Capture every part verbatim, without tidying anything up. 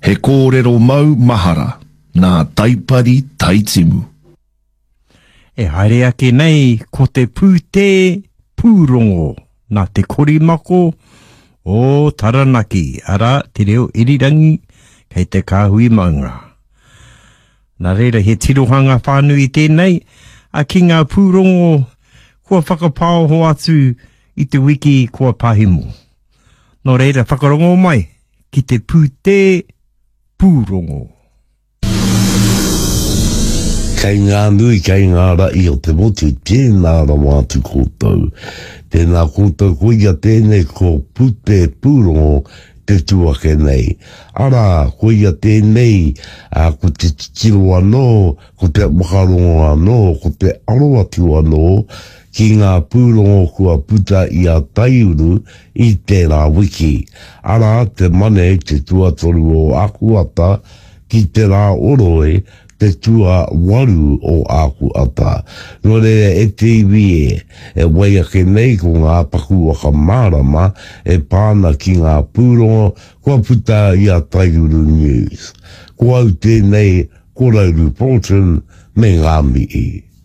He kōrero mau mahara, nā taipari taitimu. E haere ake nei, ko te pūte pūrongo, nā te korimako o Taranaki, ara te reo irirangi, kei te kāhui maunga. Nā reira he tirohanga whānui tēnei, a ki ngā pūrongo, kua whakapao ho atu i te wiki kua pahimu. Nō reira whakarongo mai, ki te pūte pūrongo. Kei ngā nui, kei ngā rai o te motu, tēnā rawa atu koutou. Tēnā koutou koia tēnei ko pūte pūrongo te tuake nei. Ara, koia tēnei, uh, ko te titiro anō, ko te wakarongo anō, ko te aroatu anō, ki ngā pūrongo kua puta i a taiuru i tērā wiki. Ara, te mane te tuatoru o Akuata, ki te rā oroe, te tua waru o Akuata. No rea e te iwi e, e wai ake nei ko ngā paku waka marama, e pāna ki ngā pūrongo, kua puta i a Taiuru News. Kua au tēnei, korauru Porton, me ngā mi'i.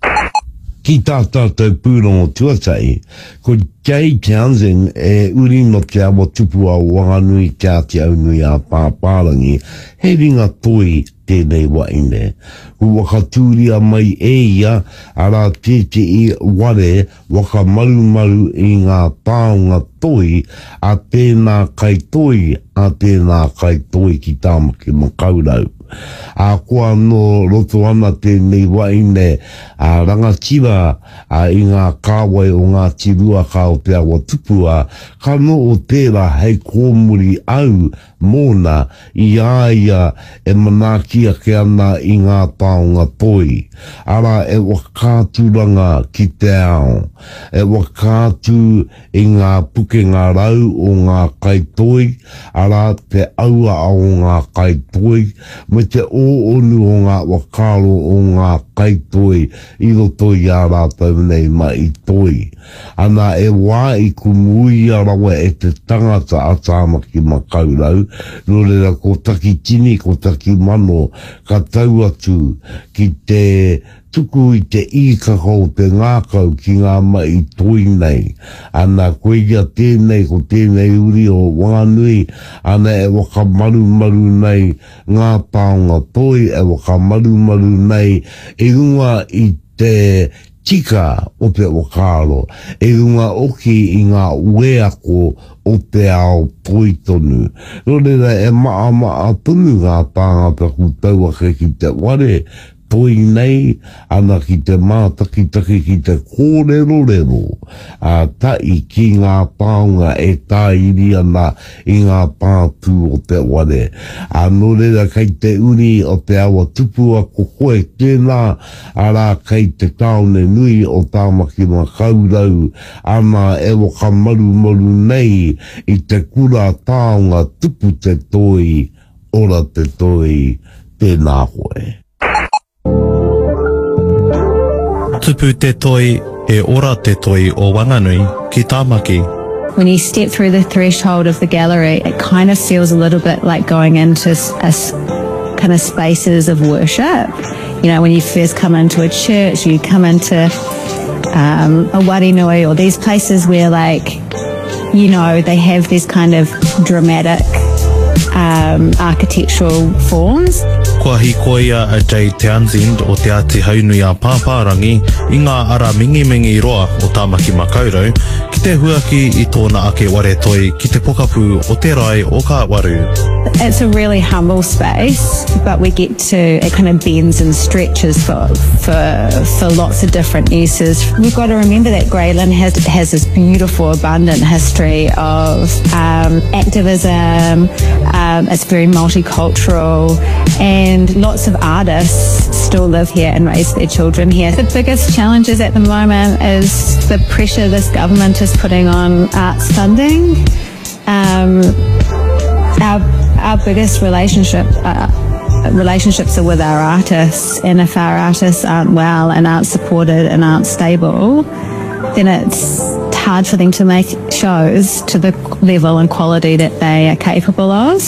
Ki tātā tau pūrongo tuatai, ko Jay Townsend e uri no te awa tupu a wanganui kia te au nui a pāpārangi, he ringa toi tēnei waine. Ku wakatūria mai e ia, ara te te i ware waka maru maru i ngā tāunga toi, a tēnā kai toi, a tēnā kai toi ki tāmaki makaurau. A koa no roto ana tēnei waine, a rangatira a i ngā kāwai o ngā tirua ka o te awa tupua, ka no o tērā hei kōmuri au mōna i aia e manakia ke ana i ngā taonga toi. Ara e wakāturanga ki te ao, e wakātu i ngā puke ngā rau o ngā kaitoi, ara te aua o ngā kaitoi, me te o onu o ngā wakaro o ngā kaitoi, i roto i a rātau nei mai toi. Ana e wā i kumui arawa e te tangata a tāmaki makaurau, no reira ko taki tini, ko taki mano, ka tau atu ki te tuku i te ikako te ngākau ki ngā mai toi nei. Ana koeia tēnei ko tēnei uri o wānui, ana e waka maru maru nei ngā taonga toi, e waka maru maru nei e runga i te tika o te wakaro, e runga oki i ngā ueako o te ao toitonu. No reira e maa maa tunu ngā tāngata ku tauake ki te ware, toi nei, ana ki te mātakitaki ki te kōrero rero, a tai ki ngā pāunga e tāiri ana i ngā pātū o te ware. A no reira kei te uri o te awa tupua ko koe tēnā, ara kei te taone nui o tāmaki makaurau, ana e waka maru maru nei i te kura tāunga tupu te toi, ora te toi, tēnā hoe. Tupu te toi, e ora te toi o Wanganui ki Tāmaki. When you step through the threshold of the gallery, it kind of feels a little bit like going into a, a kind of spaces of worship. You know, when you first come into a church, you come into um, a warinui or these places where, like, you know, they have these kind of dramatic um, architectural forms. Kua hikoia a Jay Townsend o te ati haunui a Pāpārangi i ngā ara mingi mingi roa o Tāmaki Makaurau ki te huaki i tōna ake ware toi ki te pokapū o te rai o ka waru. It's a really humble space, but we get to, it kind of bends and stretches for, for, for lots of different uses. We've got to remember that Greyland has, has this beautiful, abundant history of um, activism, um, it's very multicultural, and lots of artists still live here and raise their children here. The biggest challenges at the moment is the pressure this government is putting on arts funding. Um, our, our biggest relationship uh, relationships are with our artists, and if our artists aren't well and aren't supported and aren't stable, then it's hard for them to make shows to the level and quality that they are capable of.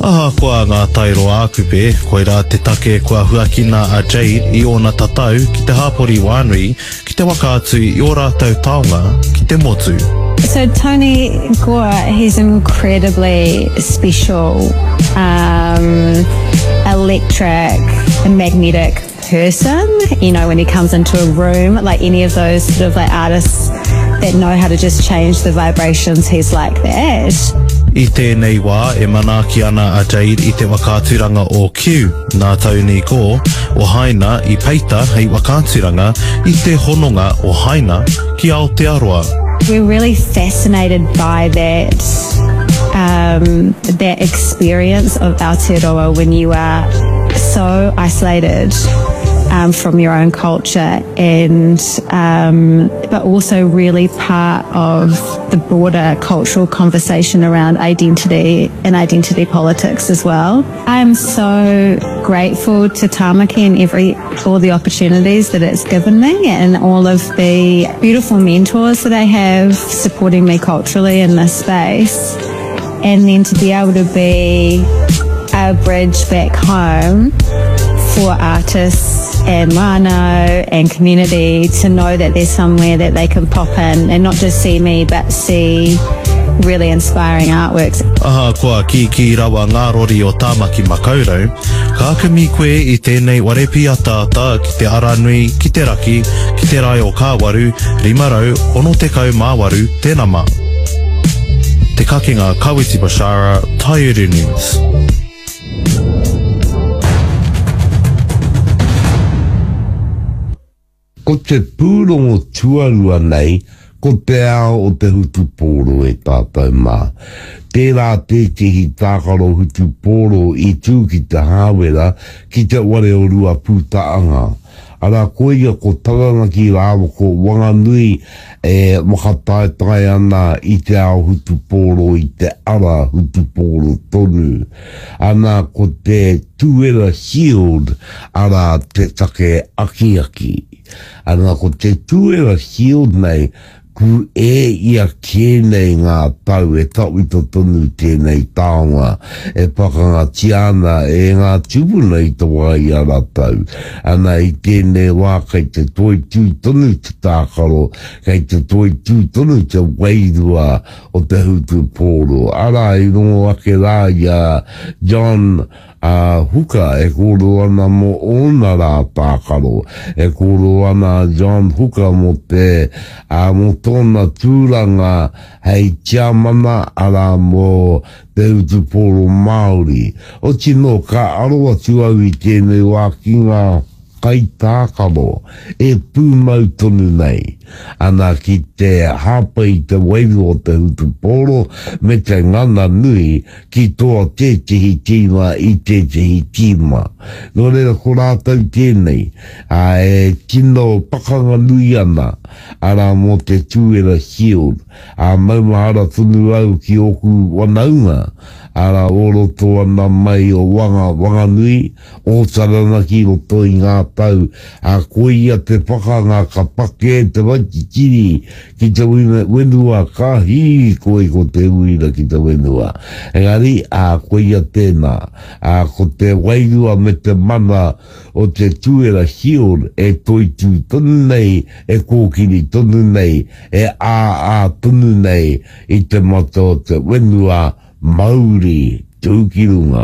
Aha koa ngā tairoa akupe, koira te take kua huakina a Jade I ona tatau ki te Hapori Winery, ki te waka atu I o rātou taonga, ki te motu. So Tony Gore, he's an incredibly special, um, electric and magnetic person. You know, when he comes into a room, like any of those sort of like artists that know how to just change the vibrations, he's like that. I tēnei wā, e manaaki ana a Jade I te wakaturanga o Q. Nā Tony Gore, o haina I peita hei wakaturanga I te hononga o haina ki Aotearoa. We're really fascinated by that, um, that experience of Aotearoa when you are so isolated um, from your own culture, and um, but also really part of the broader cultural conversation around identity and identity politics as well. I'm so grateful to Tāmaki and every all the opportunities that it's given me, and all of the beautiful mentors that I have supporting me culturally in this space, and then to be able to be a bridge back home for artists and whānau and community to know that there's somewhere that they can pop in and not just see me but see really inspiring artworks. Aha koa ki ki rawa ngā rori o Tāmaki Makaurau, ka akami koe I tēnei warepi a tāta ki te aranui, ki te raki, ki te rai o kāwaru, rimarau, ono te kau māwaru, tēnā mā. Te kakinga Kawiti Bashara, Taiuru News. Ko te pūrongo tuarua nei, ko te ao o te hutu pōro e tātou mā. Tērā te tehi tākaro hutu pōro I tū ki te hāwera ki te ware o rua pūtaanga. Ara koia ko Taranaki rāwa ko Wanganui e makataetai ana I te ao hutu pōro I te ara hutu pōro tonu. Ana ko te Tuera Shield ara te take aki aki. Ana ko te Tuera Shield nei, ku e ia kēnei ngā tau e tauito tonu tēnei taonga, e pakanga tiana e ngā tupuna I te wai a ratau. Ana I tēnei wā kei te toi tū tonu te tākaro, kei te toi tū tonu te wairua o te hutu pōro. Ara I rongo ake rā ia John Uh, Hooker e koro ana mo ona rā tākaro, e koro ana John Hooker mo te uh, mo tōna tūranga hei tiamana ara mo te utu pōro Māori. O tino ka aroa tuau I tēnei wā ki ngā kai tākaro e pūmau tonu nei. Ana ki te hapa I te wairu o te hutu pōro me te ngana nui ki toa te tehi tīma I te tehi tīma. Nō reira ko rātau tēnei, a e tino pakanga nui ana, ara mo te Tuera Shield, a maumahara tunu au ki oku wanaunga, ara oro toa na mai o wanga wanga nui, o Taranaki o toi ngā tau, a koia te pakanga ka pake te waiti tiri ki te wenua ka hi koe ko te uira ki te wenua. Engari, a koia tēnā, a ko te wairua me te mana o te Tuera Shield e toi tū tonu nei, e kōkiri tonu nei, e a a tonu nei I te mata o te wenua Māori tūkirunga.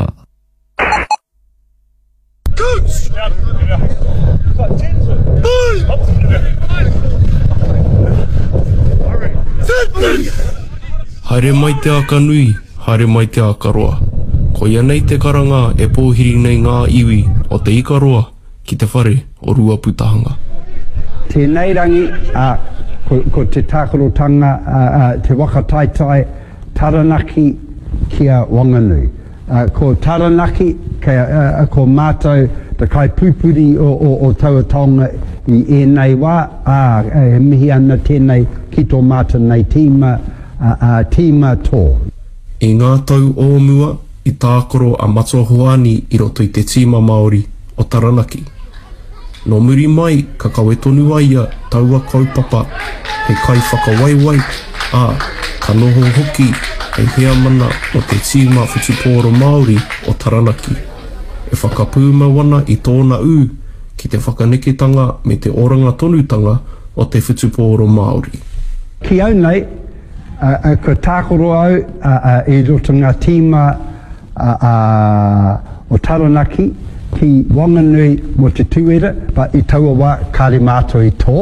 Haere mai te aka nui, haere mai te aka roa. Ko ia nei te karanga e pōhiri nei ngā iwi o te ikaroa ki te whare o rua putahanga. Tēnei rangi, uh, ko, ko te tākarotanga, uh, uh, te wakataitai, Taranaki kia Wanganui. Uh, ko Taranaki, kia, uh, ko mātou, te kai pūpuri o, o, o tauatonga I ēnei wā, uh, e mihi ana tēnei ki tō mātou nei tīma, uh, uh, tīma tō. I ngā tau o mua, I tākoro a Matohoani I roto I te tīma Māori o Taranaki. No muri mai, ka kawe tonu aia, taua kaupapa, he kai whakawaiwai, a ka noho hoki hei hea mana o te tīma whutupōro Māori o Taranaki. E whakapūma wana i tōna ū ki te whakaneketanga me te oranga tonutanga o te whutupōro Māori. Ki au nei, uh, uh, ko tākoro au uh, uh, i roto ngā tīma uh, uh, o Taranaki ki Wanganui mo te tuera, pa i taua wā kāre mātou i tō.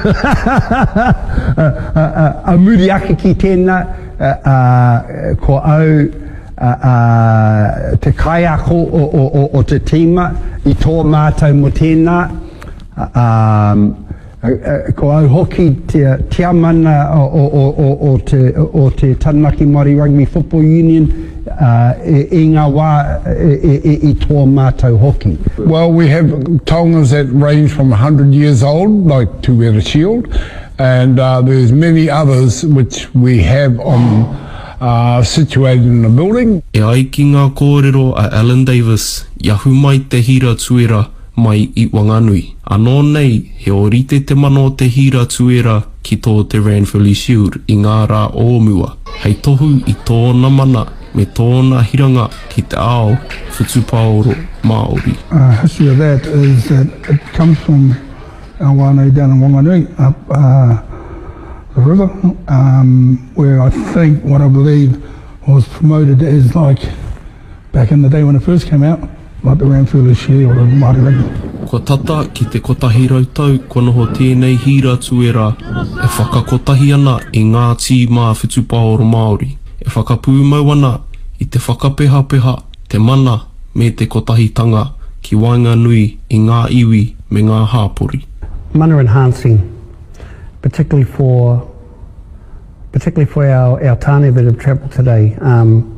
uh, uh, uh, a muri ake ki tēnā, uh, uh, ko au uh, uh, te kaiako o, o, o, o te tīma i tō mātou mo tēnā. Uh, um, Uh, uh, ko au hoki te tiamana o, o, o, o, o, te, o te Taranaki Māori Rugby Football Union uh, i, i ngā wā i, i, i tō mātou hoki. Well, we have tongas that range from one hundred years old, like Tuera Shield, and uh, there's many others which we have on uh, situated in the building. E ai ki ngā kōrero a Alan Davis, iahu mai te hira tuera mai i Wanganui. Anō nei, he orite te mano te hira tuera ki tō te Ranfurly Shield i ngā rā ōmua. Hei tohu i tōna mana me tōna hiranga ki te ao whutupāoro Māori. Uh, history of that is that it comes from our wānau down in Wanganui, up uh, the river, um, where I think what I believe was promoted as like back in the day when it first came out, like the Ranfurly Shield or Māori Rugby. Ko tata ki te kotahi rautau, ko noho tēnei hira tuera e whakakotahi ana i ngā tīma whutupāoro Māori. E whakapūmau ana i te whakapeha-peha, te mana me te kotahitanga ki Wainganui i ngā iwi me ngā hāpori. Mana enhancing, particularly for particularly for our, our tāne that have travelled today. Um,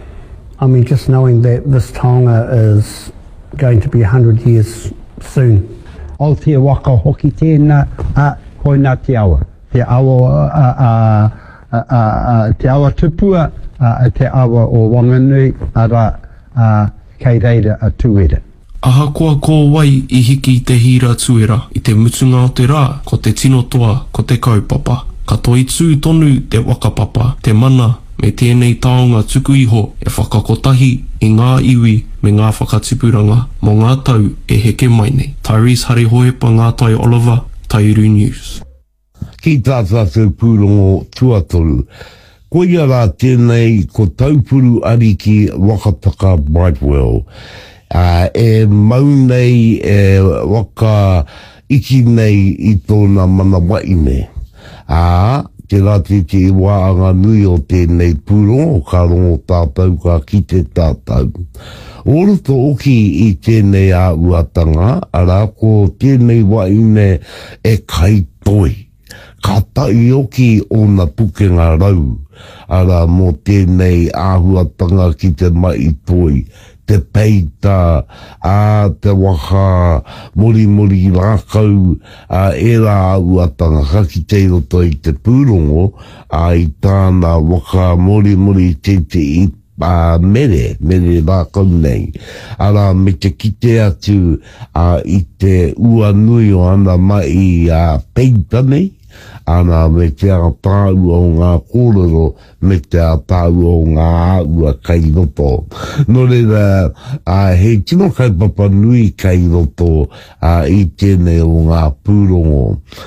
I mean, just knowing that this taonga is going to be one hundred years soon. O te waka hoki tēnā, a koina te awa. Te awa, a, a, a, a, a, te awa tupua, a, te awa o Wanganui, ara a, kei reira a tuera. Ahakoa ko wai i hiki te hira tuera i te mutunga o te rā, ko te tino toa, ko te kaupapa. Ka toi tū tonu te wakapapa, te mana, me tēnei taonga tuku iho e whakakotahi i ngā iwi me ngā whakatipuranga mō ngā tau e heke mai nei. Tyrese Harehoepa, ngā tai Oliver, Tairu News. Ki tātātou pūrongo tuatoru. Ko ia rā tēnei ko taupuru ariki wakataka Brightwell. Uh, e mau nei e waka iki nei i tōna mana waime. Ah, uh, te rati te wāanga nui o tēnei pūrongo, ka rongo tātou ka ki te tātou. Oroto oki i tēnei a uatanga, ara ko tēnei waine e kai toi. Ka tai oki o na pukenga rau, ara mo tēnei āhuatanga ki te mai toi. Te peita, a te waka, mori mori rākau, a e rā uatanga haki te roto i te pūrongo, a i tāna waka mori mori te te i a mere, mere rākau nei. Ara me te kite atu a i te ua nui o ana mai a peita nei, ana me te atāu o ngā kōrero, me te atāu o ngā ua kai roto. Nō reira, uh, he tino kaupapa nui kai roto uh, i tēnei o ngā pūrongo.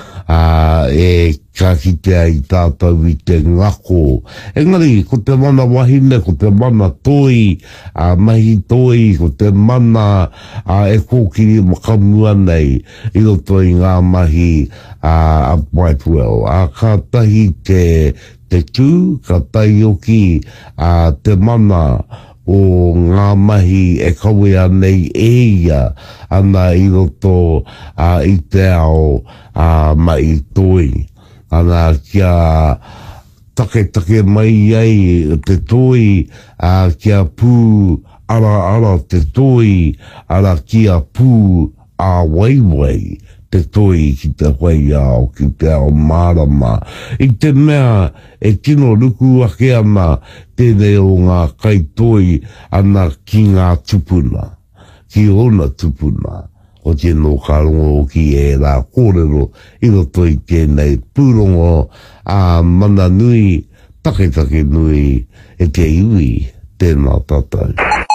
Uh, e ka kitea i tātou i te ngako. Engari, ko te mana wahine, ko te mana toi, uh, mahi toi, ko te mana uh, e kōkiri makamua nei, i roto i ngā mahi uh, a Brightwell. Uh, ka tahi te, te tū, ka tahi oki uh, te mana o ngā mahi e kawea nei e ia ana i roto uh, i te ao uh, mai toi. Ana kia take take mai ai te toi, uh, kia pū ara ara te toi, ara kia pū a waiwai. Te toi ki te whai ao, ki te ao marama. I te mea e tino ruku ake ana tēnei o ngā kai toi ana ki ngā tupuna. Ki ona tupuna. O tēnō karongo ki e rā kōrero i roto i tēnei pūrongo a mana nui take take nui e te iwi tēnā tātou.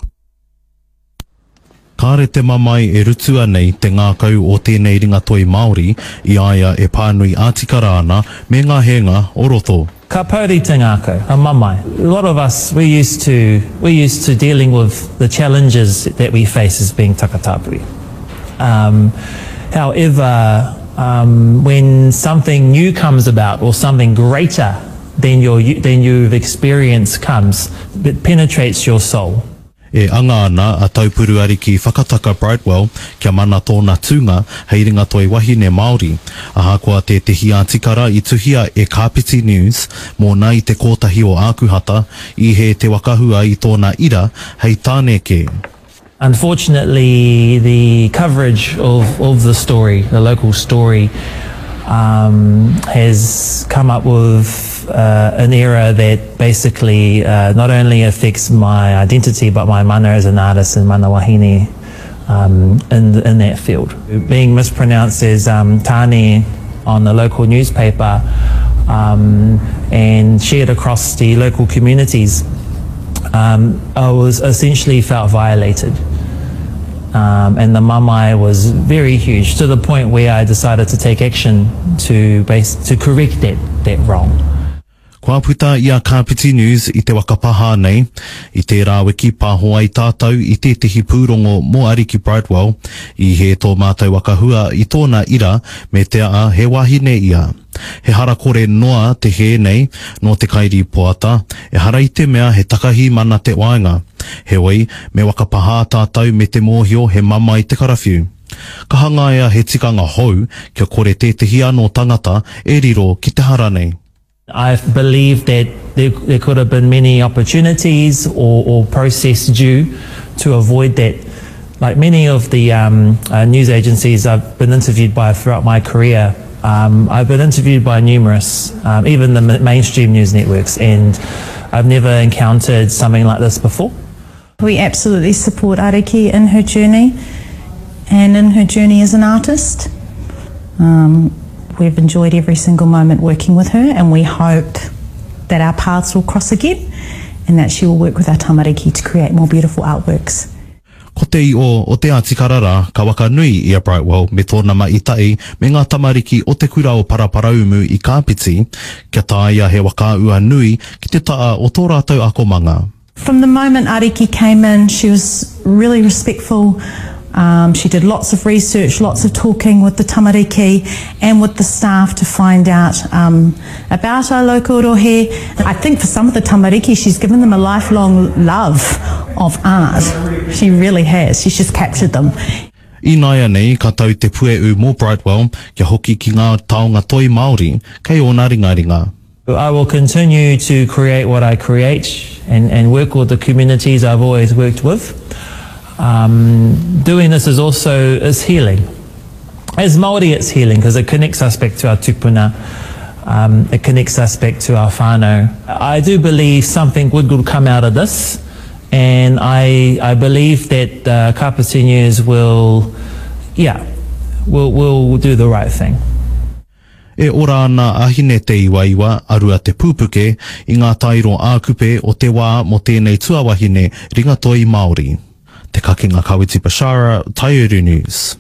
Kāre te mamai e rutua nei te ngākau o tēnei ringa toi Māori i aia e pānui ātikara ana me ngā henga o roto. Ka pauri te ngākau, a mamai. A lot of us, we're used to, we're used to dealing with the challenges that we face as being takatapui. Um, however, um, when something new comes about or something greater than, your, than you've experienced comes, it penetrates your soul. E anga ana a taupuru ariki whakataka Brightwell kia mana tōna tūnga hei ringa toi wahine Māori. Aha kua te tehi ātikara i tuhia e Kapiti News mō nā i te kōtahi o ākuhata i he te wakahua i tōna ira hei tāneke. Unfortunately, the coverage of, of the story, the local story, um, has come up with uh, an era that basically uh, not only affects my identity but my mana as an artist and mana wahine um, in, in that field. Being mispronounced as um, Tāne on the local newspaper um, and shared across the local communities, um, I was essentially felt violated. Um, and the mamai was very huge, to the point where I decided to take action to base, to correct that, that wrong. Kua puta i a Kapiti News i te wakapaha nei, i te rāweki pāhoa i tātou i te tehi pūrongo mō ariki Brightwell, i he tō mātou wakahua i tōna ira me te a he wahine ia. He harakore noa te he nei no te kairi poata, e hara i te mea he takahi mana te waenga. He wei, me wakapaha tātou me te mōhio he mama i te karawhiu. Ka hangaia he tikanga hou, kia kore te tehi anō tangata e riro ki te hara nei. I believe that there, there could have been many opportunities or, or process due to avoid that. Like many of the um, uh, news agencies I've been interviewed by throughout my career, um, I've been interviewed by numerous, um, even the mainstream news networks, and I've never encountered something like this before. We absolutely support Ariki in her journey and in her journey as an artist. Um, We've enjoyed every single moment working with her, and we hope that our paths will cross again and that she will work with our tamariki to create more beautiful artworks. Ko te i o, o te ātikarara, ka waka nui i a Brightwell me tōna maitai me ngā tamariki o te kura o paraparaumu i Kapiti, kia tāia he waka ua nui ki te taa o tō rātou akomanga. From the moment Ariki came in, she was really respectful. Um, she did lots of research, lots of talking with the tamariki and with the staff to find out um, about our local rohe. I think for some of the tamariki, she's given them a lifelong love of art. She really has. She's just captured them. I naia nei, ka tau te pue u mō Brightwell, kia hoki ki ngā taonga toi Māori, kei o nā ringa ringa. I will continue to create what I create and, and work with the communities I've always worked with. Um, doing this is also is healing. As Māori, it's healing because it connects us back to our tupuna. Um, it connects us back to our whānau. I do believe something good will come out of this, and I I believe that uh, Kapiti News will, yeah, will will do the right thing. E ora ana ahine te iwaiwa arua te pūpuke i ngā tairo ākupe o te wā mo tēnei tuawahine ringatoi Māori. Te kakinga Kawiti Bashara, Taiuru News.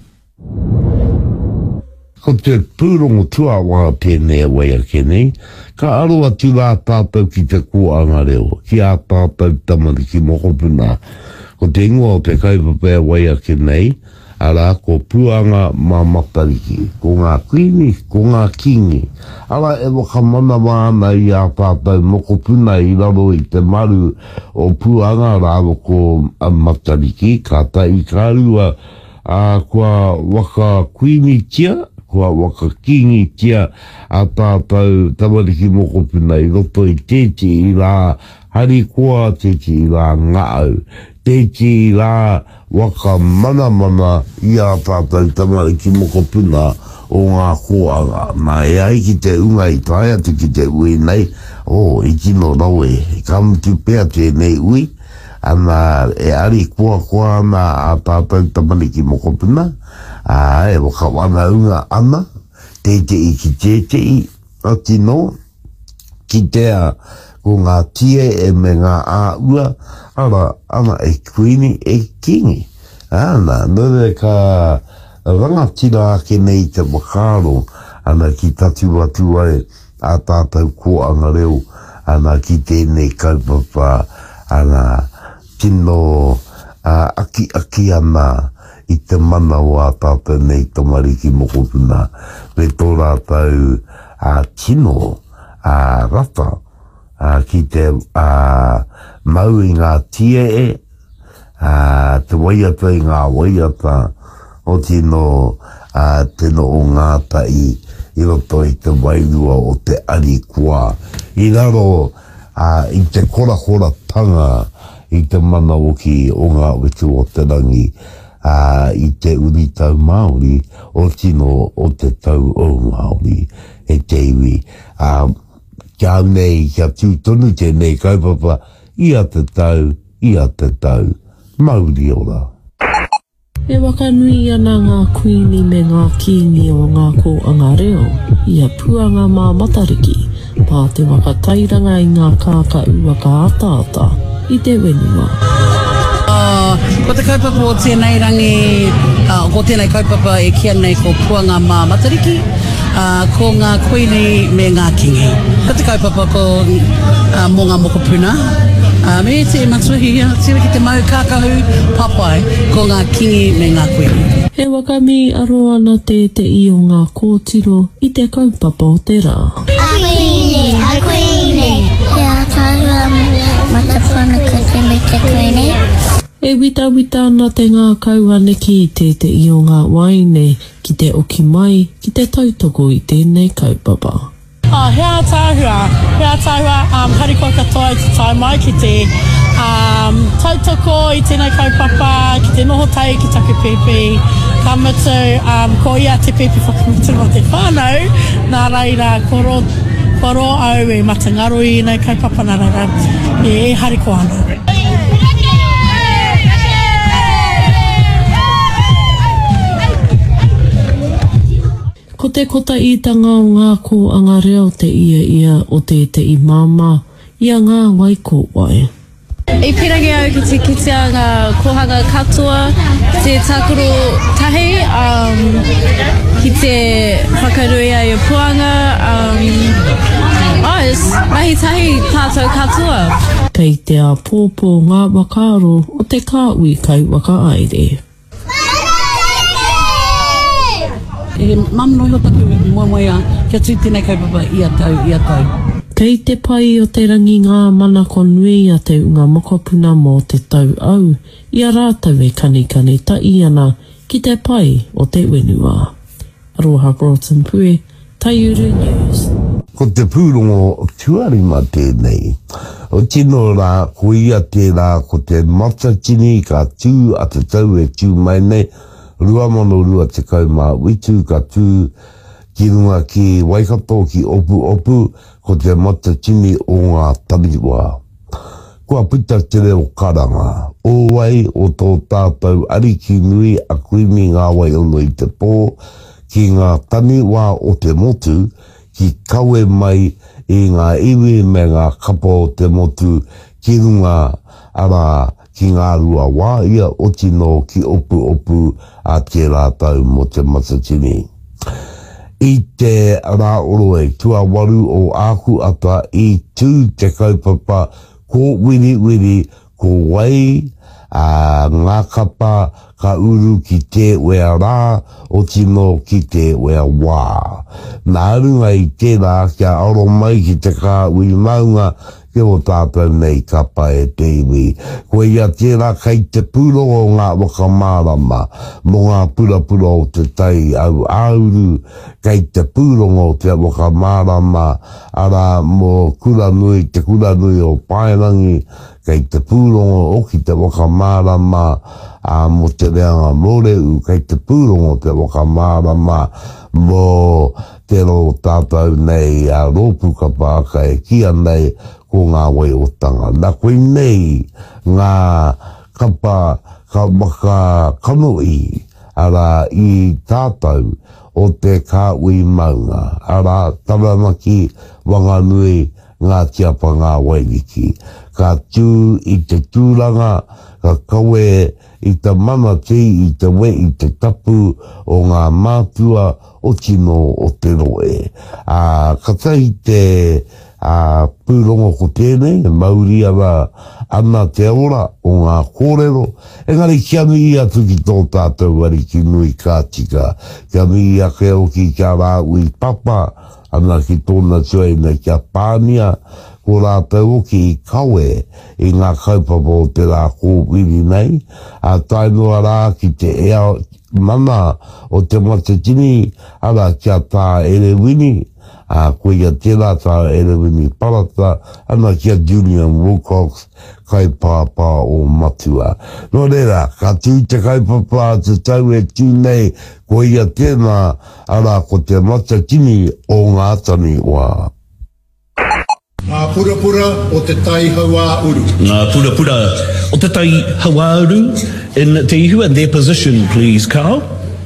Ko te pūrongo tua wā tēnei wai ake nei, ka aroa tu rā tātou ki te kōanga reo, ki a tātou tamariki mokopuna. Ko te ingoa o te kaipapea wai ake nei, ara ko puanga mā matariki, ko ngā kuini, ko ngā kingi. Ara e waka mana wāna i a tātou mokopuna i raro i te maru o puanga rāro ko matariki, ka tai kārua a kua waka kuini tia, kua waka kingi tia a tātou tamariki mokopuna i roto i tēti i rā hari koa, tēti i rā ngāu. Tēti i rā waka mana mana i a tātou tamariki mokopuna o ngā koanga. Nā e ai ki te unga i tae atu ki te ui nei, o i tino raue, ka mutu pēr tēnei ui, ana e ari kua kua ana a tātou tamariki mokopuna, a e waka wana unga ana, tēti i ki tēti i a tino, ki te a ko ngā tia e me ngā a ua, ara, ana e kuini e kingi. Ana, nore ka rangatira ake nei te wakaro, ana ki tatu atu ai, a tātou ko anga reo, ana ki tēnei kaupapa, ana tino uh, aki aki ana i te mana o a tātou nei tamariki mokopuna, re tō rātou a tino, a rata, a ki te uh, mau i ngā tia e, uh, te waiata i ngā waiata, o tino uh, tino o ngāta i, i roto i te wairua o te ari kua. I raro, uh, i te kora kora tanga, i te mana o ki o ngā wetu o te rangi, uh, i te uri tau Māori, o tino o te tau o Māori, e te iwi. Uh, kia nei, kia tū tonu te nei kaupapa, ia te tau, ia te tau, Māori ora. E wakanui ana ngā kuini me ngā kīngi o ngā ko anga reo, ia puanga mā matariki, pā te wakatairanga i ngā kāka ua ka ata ata, i te wenua. Uh, ko te kaupapa o tēnei rangi, uh, ko tēnei kaupapa e kia nei ko puanga mā matariki, uh, ko ngā kuini me ngā kingi. Ko te kaupapa ko uh, mō ngā mokopuna, Uh, me te matuhi, tira ki te mau kākahu, papai, ko ngā kingi me ngā kuini. He wakami aro ana te te i o ngā kōtiro i te kaupapa o te rā. A kuini, a kuini. He a tāua matapana ka te me te kuini. E wita wita ana te ngā kauaneki i te te i o ngā waine ki te oki mai ki te tautoko i tēnei kaupapa. Oh, hea tāhua, hea tāhua, um, hariko katoa i te tai mai ki te um, tautoko i tēnei kaupapa, ki te noho tai ki taku pipi, ka mutu, um, ko ia te pipi whakamutu no te whānau, nā reira, koro, koro au e matangaro i nei kaupapa nā reira, e, e hariko ana. Ko te kota i tanga o ngā ko anga reo te ia ia o te te i māma, ia ngā waiko wai. I pirangi au ki te kitianga kohanga katoa, te takuro tahi, um, ki te whakarui ai o puanga, um, ois, mahi tahi tātou katoa. Kei te a pōpō ngā wakaro o te kāui kai wakaaere. E mamno ho taku mua moia, kia tū tēnei kaupapa ia tau, ia tau. Kei te pai o te rangi ngā mana konui a te unga mokopuna mō te tau au, ia rātau e kanikani ta i ana ki te pai o te wenua. Aroha Broughton Pue, Taiuru News. Ko te pūrongo tuari ma tēnei. O tino rā, ko ia te rā, ko te matatini ka tū a te tau e tū mai nei, rua mono rua te kaumā witu ka tū ki runga ki Waikato ki opu opu ko te matatini o ngā taniwa. Kua puta te reo karanga. O wai o tō tātou ariki nui a kuimi ngā wai ono i te pō ki ngā taniwa o te motu ki kawe mai i ngā iwi me ngā kapa o te motu ki runga ara ki ngā rua wā ia o tino ki opu opu a te rātau mo te matatini. I te rā oroe, tua waru o āku ata i tū te kaupapa ko wiri wiri ko wai a ngā kapa ka uru ki te wea rā o tino ki te wea wā. Nā runga i te rā kia aro mai ki te kā ui maunga ke o tātou nei kapa e te iwi. Ko ia tērā kei te puro o ngā wakamārama, mo ngā pura pura o te tai au auru, kei te puro o te wakamārama, ara mo kura nui, te kura nui o Paerangi, kei te puro o ki te wakamārama, a mo te reanga moreu, kei te puro o te wakamārama, mo te ro tātou nei a rōpu kapa kai kia nei, ko ngā wai o tanga. Nā koe nei ngā kapa ka waka kanoi ara i tātou o te kā ui maunga. Ara taramaki wanganui ngā tiapa ngā wairiki. Ka tū i te tūranga, ka kawe i te manati, i te we, i te tapu o ngā mātua o tino o te roe. Uh, ka tahi te uh, pūrongo ko tēnei, mauri ana, ana te ora o ngā kōrero. Engari kia nui atu ki tō tātou wari ki nui kā tika. Kia nui ake o ki kia rā ui papa, ana ki tōna tuaina kia pānia, ko rātou ki i kawe i ngā kaupapa o te rā kōwiri nei. A tainua rā ki te ea mana o te matatini, ara kia tā ere wini, a koe ia tērā tā ere wini parata, ana kia Julian Wilcox, kaupapa o matua. No reira, ka tū te kaupapa te tau e tū nei, koe ia tēnā, ara ko te matatini o ngā tani wā. Ngā pura-pura o te tai haua uru. Ngā pura-pura o te tai haua uru. In te ihu and their position, please, Carl.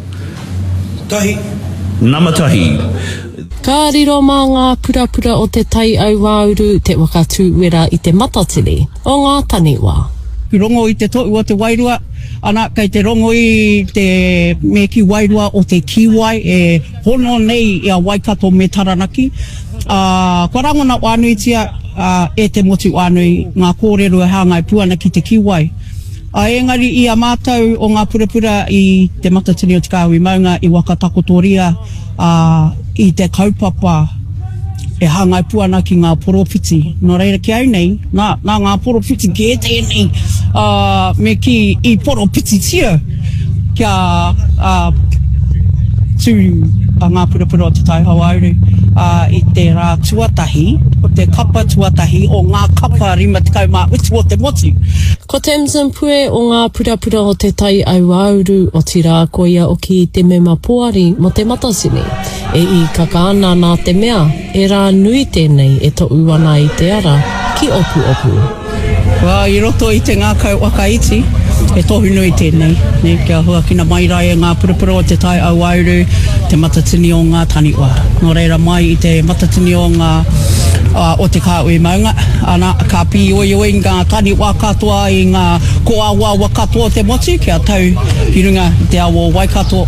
Tahi. Namatahi. Ka riro mā ngā pura-pura o te tai au wāuru te wakatū wera i te matatini o ngā taniwa. Ki rongo i te tohu o te wairua, ana kai te rongo i te me ki wairua o te kiwai e hono nei i a Waikato me Taranaki. Uh, kua rangona wānui tia uh, e te motu wānui ngā kōrero e hāngai puana ki te kiwai. Uh, engari i a mātau o ngā purapura i te matatini o te kāhui maunga i waka takotoria uh, i te kaupapa e hāngai puana ki ngā poropiti. Nō reira ki au nei, nā, nā ngā poropiti ki e tēnei uh, me ki i poropiti tia kia uh, tū a ngā purapura o te tai hauauru uh, i te rā tuatahi, o te kapa tuatahi o ngā kapa rima te kaumā utu o te motu. Ko Tamsin Pue o ngā purapura o te tai auauru o tira koia o ki te mema poari mo te matasini. E i kakaana nā te mea, e rā nui tēnei e to'u ana i te ara ki opu opu. Wā, i roto i te ngā kau wakaiti, e tohu nui tēnei. Ne, kia hua kina mai rai e ngā purapura o te tai auauru, te matatini o ngā taniwa. Nō reira mai i te matatini o ngā uh, o te kāui maunga. Ana, ka pi oi oi ngā taniwa katoa i ngā koawa wa katoa te motu, kia tau i runga te awo Waikato.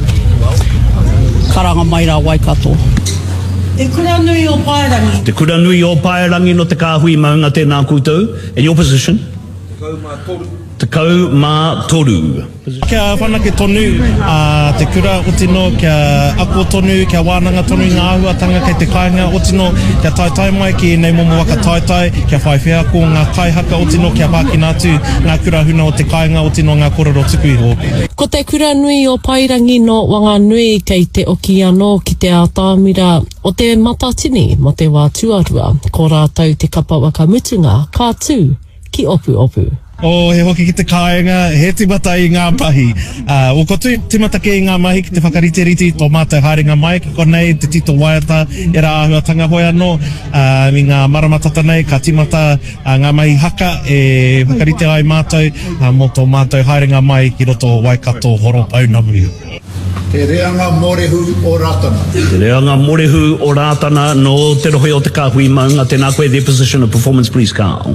Karanga mai rā Waikato. Te kura nui o Paerangi. Te kura nui o Paerangi no te kāhui maunga tēnā koutou. In your position? Te kau mā toru. Te kau mā toru. Kia whanake tonu, uh, te kura o tino, kia ako tonu, kia wānanga tonu ngā ahuatanga kei te kāinga o tino, kia taitai mai ki nei momo waka taitai, kia whaiwhea ko ngā kaihaka o tino, kia pākina atu ngā kura huna o te kāinga o tino ngā kororo tuku iho. Ko te kura nui o Paerangi no Wanganui kei te oki anō ki te ātāmira o te matatini mo te wā tuarua, ko rātou te kapa wakamutunga, kā tū ki opu opu. O he hoki ki te kāinga, he timata i ngā mahi. Uh, o kotu timata ke i ngā mahi ki te whakarite riti tō mātou haringa mai, ki konei te tito waiata e rā ahuatanga hoi anō. Uh, mi ngā maramatata nei, ka timata uh, ngā mahi haka e whakarite ai mātou, uh, mo tō mātou haringa mai ki roto Waikato horo paunamu. Te reanga morehu o Rātana. Te reanga morehu o Rātana no te rohe o te kāhui maunga, tēnā koe their position of performance, please, Carl.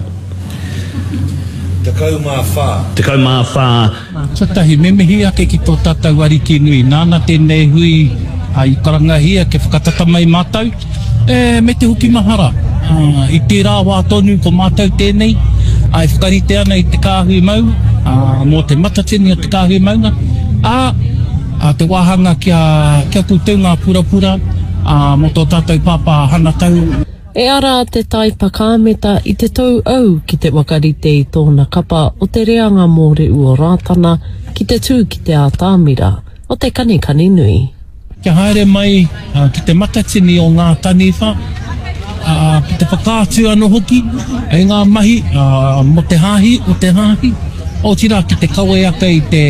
Te kau mā whā. Te kau mā whā. Tatahi, me mihi ake ki tō tātou wari ki nui. Nāna tēnei hui a i karangahia ke whakatata mai mātou. E, me te huki mahara. Uh, I te rā wā tonu ko mātou tēnei. A i whakarite ana i te kāhui mau. Uh, mō te matatini o te kāhui maunga. A, a te wāhanga kia, kia koutou ngā pura-pura. Uh, mō tō tātou pāpā hana tau. E ara te tai pakāmeta i te tau au ki te wakarite i tōna kapa o te reanga mōreu o Rātana ki te tū ki te ātāmira o te kanikani nui. Kia haere mai uh, ki te matatini o ngā taniwha, uh, ki te whakātu anō hoki, e ngā mahi, uh, mo te hāhi, o te hāhi, o tira ki te kawe aka i te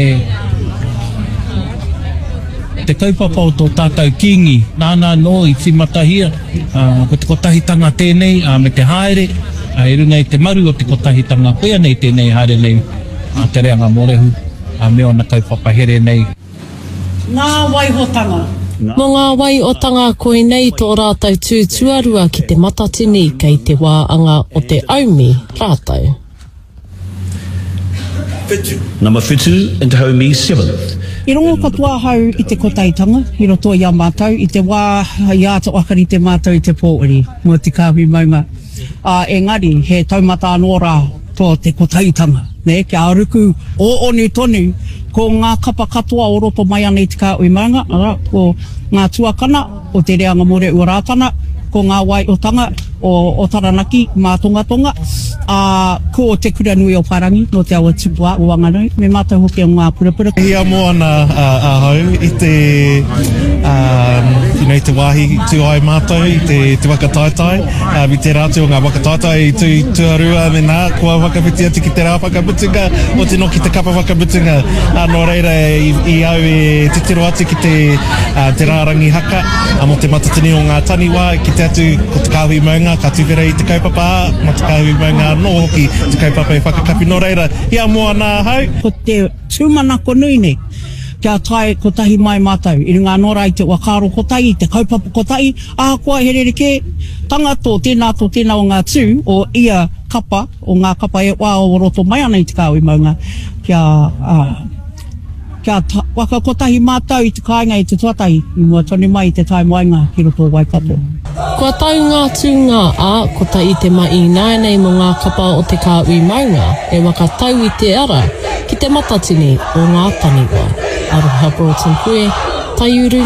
te kaupapa o tō tātou kingi, nāna no i timatahia, uh, ko te kotahitanga tēnei, uh, me te haere, uh, e runga i te maru o te kotahitanga, koia nei tēnei haere nei, uh, te reanga morehu, uh, me ona kaupapa here nei. Ngā waihotanga, Mō ngā wai o tanga koe nei tō rātau tūtuarua ki te matatini kei te wāanga o te aumi rātau. Number fitu and Homie seventh. I rongo katoa hau i te kotaitanga, i roto i a mātou, i te wā i āta wakari te mātou i te pōuri, mua te kāhui maunga. Uh, engari, he taumata anō rā tō te kotaitanga. Ne, kia aruku o onu tonu, ko ngā kapa katoa o roto mai ana i te kāhui maunga, ara, ko ngā tuakana o te reanga more ua rātana, ko ngā wai o tanga o, o Taranaki, mā tonga tonga, uh, ko te kura nui o Parangi, no te awa tupua o Wanganui, me mātou hoki o ngā purapura. Hia mō ana uh, ahau i te, um, you know, te wāhi tū ai mātou, i te, te wakataitai, uh, i te rātu o ngā wakataitai tū tuarua me nā, kua whakapitia tiki te rā whakaputunga, o te no ki te kapa whakaputunga, uh, no reira i, i au e te tiro atu ki te, uh, te rārangi haka, uh, mo te matatini o ngā taniwa, ki te atu ko te kāhui maunga, ka tuwhera i te kaupapa, ma te kāhui maunga no hoki, te kaupapa i whakakapi no reira. Hia mō ana hau. Ko te tūmanako nui ne, kia tai ko tahi mai mātou, i runga nora i te wakaro kotai, te kaupapa kotai, aha kua herereke, tanga tō tēnā tō tēnā o ngā tū, o ia kapa, o ngā kapa e wā o roto mai ana i te kāhui maunga, kia, uh, kia ta, waka kotahi mātou i te kāinga i te tuatahi, i mua tonu mai i te tai moainga ki roto Waikato. Kua tau ngā tūngā a, ko ta i te mai nai nei mo ngā kapa o te kāhui maunga, e waka tau i te ara, ki te matatini o ngā taniwa. Aroha Broughton Pue, Tai Uru